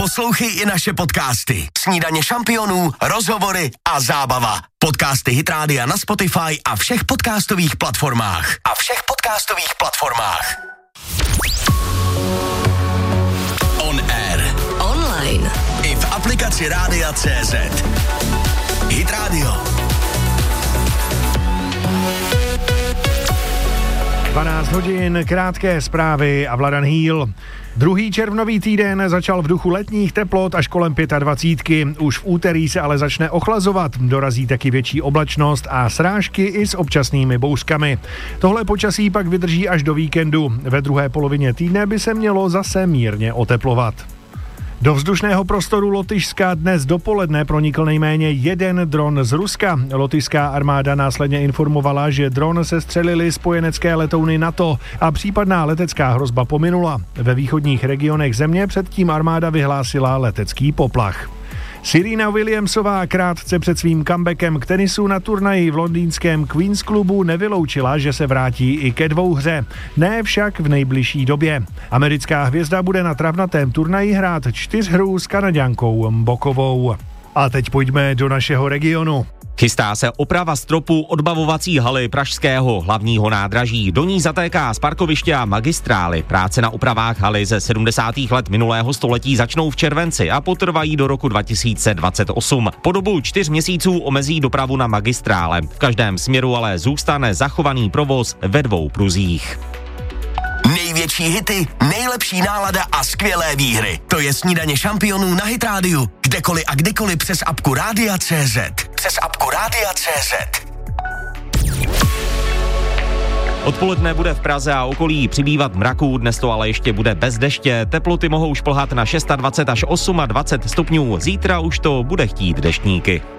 Poslouchej i naše podcasty. Snídaně šampionů, rozhovory a zábava. Podcasty Hit Rádia na Spotify a všech podcastových platformách. On air. Online. I v aplikaci Rádia.cz. Hit Radio. 12 hodin, krátké zprávy a Vladan Hýl. Druhý červnový týden začal v duchu letních teplot až kolem 25. Už v úterý se ale začne ochlazovat. Dorazí taky větší oblačnost a srážky i s občasnými bouřkami. Tohle počasí pak vydrží až do víkendu. Ve druhé polovině týdne by se mělo zase mírně oteplovat. Do vzdušného prostoru Lotyšska dnes dopoledne pronikl nejméně jeden dron z Ruska. Lotyšská armáda následně informovala, že dron sestřelili spojenecké letouny NATO a případná letecká hrozba pominula. Ve východních regionech země předtím armáda vyhlásila letecký poplach. Serena Williamsová krátce před svým comebackem k tenisu na turnaji v londýnském Queen's klubu nevyloučila, že se vrátí i ke dvouhře. Ne však v nejbližší době. Americká hvězda bude na travnatém turnaji hrát 4hru s Kanaďankou Mbokovou. A teď pojďme do našeho regionu. Chystá se oprava stropu odbavovací haly pražského hlavního nádraží. Do ní zatéká z parkoviště a magistrály. Práce na opravách haly ze 70. let minulého století začnou v červenci a potrvají do roku 2028. Po dobu 4 měsíců omezí dopravu na magistrále. V každém směru ale zůstane zachovaný provoz ve 2 pruzích. Největší hity, nejlepší nálada a skvělé výhry. To je Snídaně šampionů na Hit Rádiu. Kdekoliv a kdykoliv přes apku Rádia.cz. Odpoledne bude v Praze a okolí přibývat mraků, dnes to ale ještě bude bez deště. Teploty mohou šplhat na 26 až 28 stupňů. Zítra už to bude chtít deštníky.